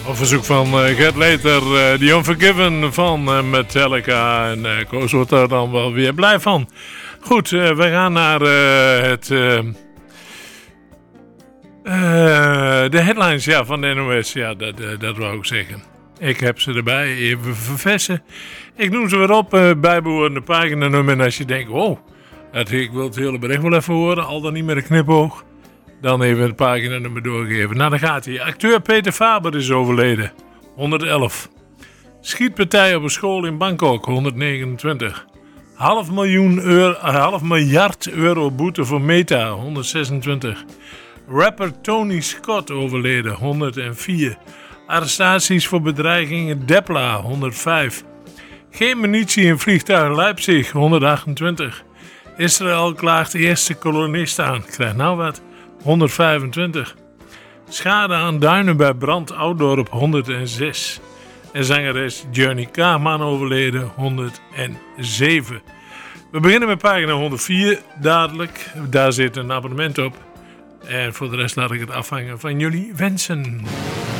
Op verzoek van Gert Leter, The Unforgiven van Metallica. En Koos wordt daar dan wel weer blij van. Goed, we gaan naar de headlines van de NOS. Ja, dat wou ik zeggen. Ik heb ze erbij, even verversen. Ik noem ze weer op, bijbehorende paginanummer. En als je denkt, oh, ik wil het hele bericht wel even horen, al dan niet met een knipoog. Dan even het paginanummer doorgeven. Nou, dan gaat hij. Acteur Peter Faber is overleden. 111. Schietpartij op een school in Bangkok. 129. Half miljard euro boete voor Meta. 126. Rapper Tony Scott overleden. 104. Arrestaties voor bedreigingen Depla. 105. Geen munitie in vliegtuig Leipzig. 128. Israël klaagt eerste kolonist aan. Krijg nou wat. 125. Schade aan duinen bij brand Ouddorp 106. En zangeres Journey Kaagman overleden 107. We beginnen met pagina 104 dadelijk. Daar zit een abonnement op. En voor de rest laat ik het afhangen van jullie wensen.